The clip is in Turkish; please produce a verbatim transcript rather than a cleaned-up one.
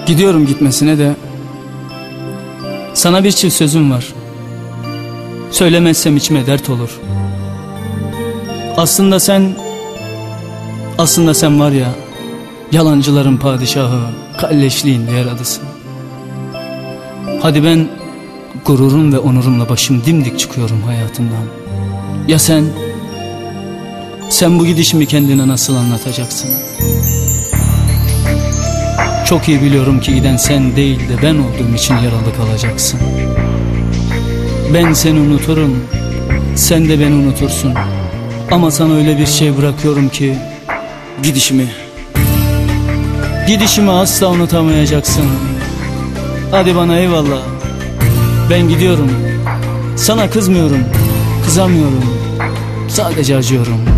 Gidiyorum gitmesine de. Sana bir çift sözüm var. Söylemezsem içime dert olur. Aslında sen Aslında sen var ya, yalancıların padişahı, kalleşliğin diğer adısın. Hadi ben gururum ve onurumla başım dimdik çıkıyorum hayatından. Ya sen Sen bu gidişimi kendine nasıl anlatacaksın? Çok iyi biliyorum ki giden sen değil de ben olduğum için yaralı kalacaksın. Ben seni unuturum, sen de beni unutursun. Ama sana öyle bir şey bırakıyorum ki Gidişimi Gidişimi asla unutamayacaksın. Hadi bana eyvallah. Ben gidiyorum. Sana kızmıyorum, kızamıyorum. Sadece acıyorum.